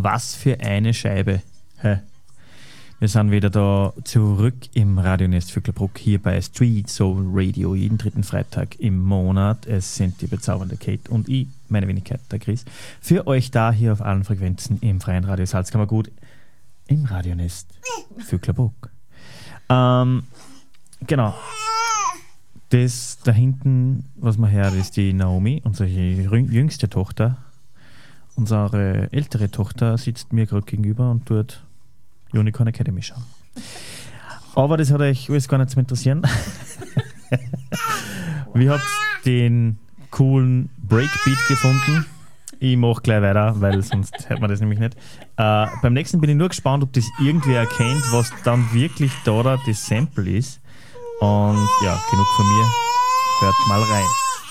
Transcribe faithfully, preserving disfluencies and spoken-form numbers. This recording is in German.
Was für eine Scheibe. Hä? Wir sind wieder da zurück im Radionest Vöcklerbruck hier bei Street Soul Radio, jeden dritten Freitag im Monat. Es sind die bezaubernde Kate und ich, meine Wenigkeit, der Chris, für euch da hier auf allen Frequenzen im freien Radio Salzkammergut im Radionest Vöcklerbruck. Ähm, genau. Das da hinten, was man hört, ist die Naomi, unsere jüngste Tochter. Unsere ältere Tochter sitzt mir gerade gegenüber und tut Unicorn Academy schauen. Aber das hat euch alles gar nicht zu interessieren. Wie habt ihr den coolen Breakbeat gefunden? Ich mache gleich weiter, weil sonst hört man das nämlich nicht. Äh, beim nächsten bin ich nur gespannt, ob das irgendwer erkennt, was dann wirklich da, da das Sample ist. Und ja, genug von mir. Hört mal rein.